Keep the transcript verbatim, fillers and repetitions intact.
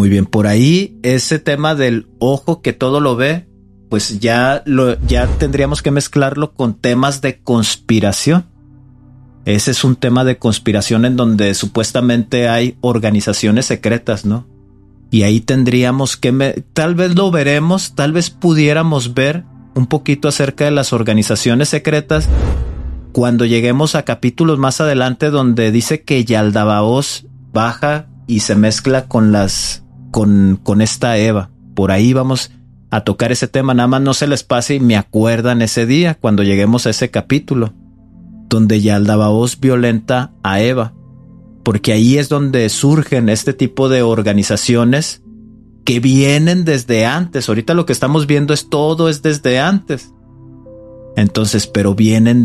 Muy bien, por ahí ese tema del ojo que todo lo ve, pues ya, lo, ya tendríamos que mezclarlo con temas de conspiración. Ese es un tema de conspiración en donde supuestamente hay organizaciones secretas, ¿no? Y ahí tendríamos que, me, tal vez lo veremos, tal vez pudiéramos ver un poquito acerca de las organizaciones secretas cuando lleguemos a capítulos más adelante donde dice que Yaldabaoth baja y se mezcla con las, con, con esta Eva. Por ahí vamos a tocar ese tema, nada más no se les pase y me acuerdan ese día cuando lleguemos a ese capítulo donde Yaldabaoth violenta a Eva, porque ahí es donde surgen este tipo de organizaciones que vienen desde antes. Ahorita lo que estamos viendo es todo es desde antes. Entonces, pero vienen